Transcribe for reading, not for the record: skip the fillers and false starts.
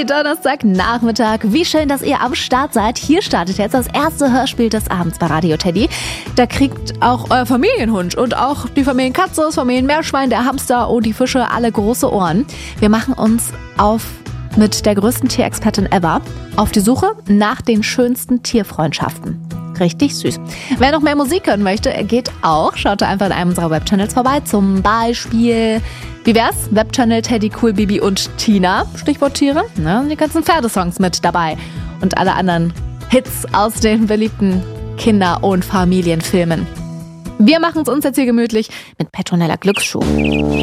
Teddy, Donnerstagnachmittag. Wie schön, dass ihr am Start seid. Hier startet jetzt das erste Hörspiel des Abends bei Radio Teddy. Da kriegt auch euer Familienhund und auch die Familienkatze, das Familienmeerschwein, der Hamster und die Fische alle große Ohren. Wir machen uns mit der größten Tierexpertin ever auf die Suche nach den schönsten Tierfreundschaften. Richtig süß. Wer noch mehr Musik hören möchte, geht auch. Schaut da einfach in einem unserer Webchannels vorbei. Zum Beispiel, wie wär's? Webchannel Teddy, Cool, Bibi und Tina. Stichwort Tiere. Ne? Die ganzen Pferdesongs mit dabei. Und alle anderen Hits aus den beliebten Kinder- und Familienfilmen. Wir machen es uns jetzt hier gemütlich mit Petronella Glücksschuh.